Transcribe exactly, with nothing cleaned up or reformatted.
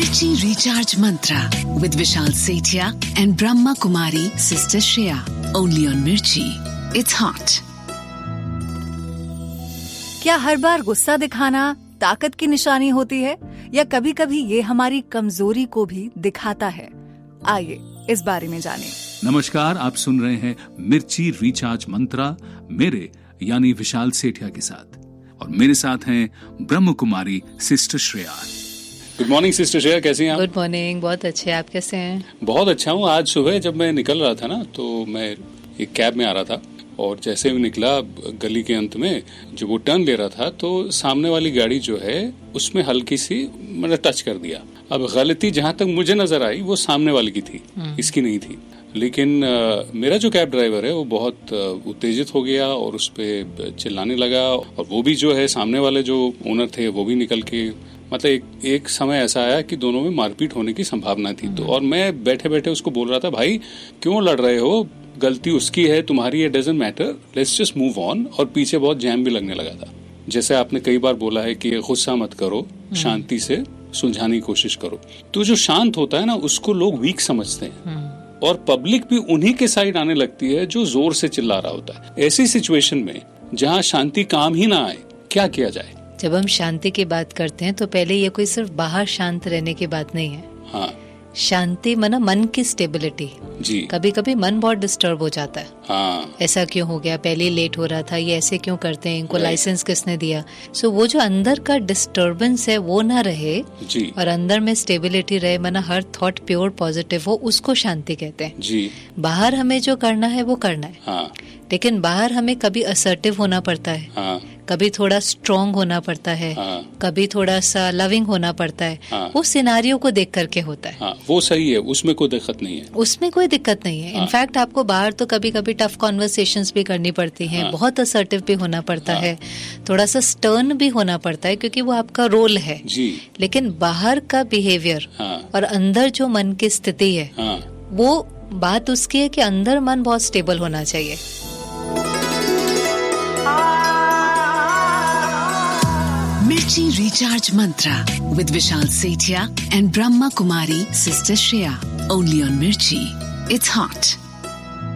Mirchi Recharge Mantra with Vishal Sethia and Brahma Kumari Sister Shreya. Only on Mirchi. It's hot. क्या हर बार गुस्सा दिखाना ताकत की निशानी होती है या कभी कभी ये हमारी कमजोरी को भी दिखाता है? आइए इस बारे में जानें। नमस्कार, आप सुन रहे हैं मिर्ची रिचार्ज मंत्रा मेरे यानी विशाल सेठिया के साथ, और मेरे साथ हैं Brahma Kumari sister Shreya. Good morning sister Shreya, कैसी हैं आप? गुड मॉर्निंग, बहुत अच्छे। आप कैसे हैं? बहुत अच्छा हूँ। आज सुबह जब मैं निकल रहा था ना, तो मैं एक कैब में आ रहा था और जैसे ही निकला गली के अंत में जब वो टर्न ले रहा था तो सामने वाली गाड़ी जो है उसमें हल्की सी मैंने टच कर दिया। अब गलती जहां तक मुझे नजर आई वो सामने वाली की थी, इसकी नहीं थी। लेकिन आ, मेरा जो कैब ड्राइवर है वो बहुत उत्तेजित हो गया और उस पर चिल्लाने लगा, और वो भी जो है सामने वाले जो ओनर थे वो भी निकल के, मतलब एक, एक समय ऐसा आया कि दोनों में मारपीट होने की संभावना थी। तो और मैं बैठे बैठे उसको बोल रहा था, भाई क्यों लड़ रहे हो, गलती उसकी है, तुम्हारी है, doesn't matter, let's just move on. और पीछे बहुत जैम भी लगने लगा था। जैसे आपने कई बार बोला है कि गुस्सा मत करो, शांति से सुलझाने की कोशिश करो। तो जो शांत होता है ना उसको लोग वीक समझते हैं, और पब्लिक भी उन्हीं के साइड आने लगती है जो जोर से चिल्ला रहा होता है। ऐसी सिचुएशन में जहाँ शांति काम ही ना आए, क्या किया जाए? जब हम शांति की बात करते हैं तो पहले ये कोई सिर्फ बाहर शांत रहने की बात नहीं है। हाँ, शांति माना मन की स्टेबिलिटी। जी। कभी कभी मन बहुत डिस्टर्ब हो जाता है। हाँ। ऐसा क्यों हो गया, पहले लेट हो रहा था, ये ऐसे क्यों करते हैं, इनको लाइसेंस किसने दिया? सो so, वो जो अंदर का डिस्टर्बेंस है वो ना रहे जी। और अंदर में स्टेबिलिटी रहे, माना हर थॉट प्योर पॉजिटिव हो, उसको शांति कहते हैं जी। बाहर हमें जो करना है वो करना है। हाँ। लेकिन बाहर हमें कभी असर्टिव होना पड़ता है। हाँ। कभी थोड़ा स्ट्रॉन्ग होना पड़ता है। हाँ। कभी थोड़ा सा लविंग होना पड़ता है। हाँ। वो सिनारियो को देख करके होता है। हाँ, वो सही है, उसमें कोई दिक्कत नहीं है। उसमें कोई दिक्कत नहीं है। हाँ। इनफैक्ट आपको बाहर तो कभी कभी टफ कॉन्वर्सेशंस भी करनी पड़ती हैं। हाँ। बहुत असर्टिव भी होना पड़ता हाँ। है, थोड़ा सा स्टर्न भी होना पड़ता है, क्योंकि वो आपका रोल है जी। लेकिन बाहर का बिहेवियर हाँ। और अंदर जो मन की स्थिति है हाँ। वो बात उसकी है कि अंदर मन बहुत स्टेबल होना चाहिए। Mirchi Recharge Mantra with Vishal Sethia and Brahma Kumari Sister Shreya. Only on Mirchi. It's hot.